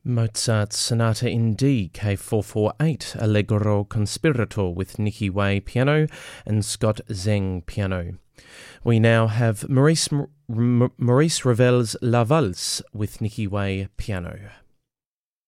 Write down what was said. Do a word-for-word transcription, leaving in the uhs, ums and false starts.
Mozart's Sonata in D, K four forty-eight, Allegro Conspirator with Nicky Way piano and Scott Zeng piano. We now have Maurice, M- Maurice Ravel's La Valse with Nicky Way piano.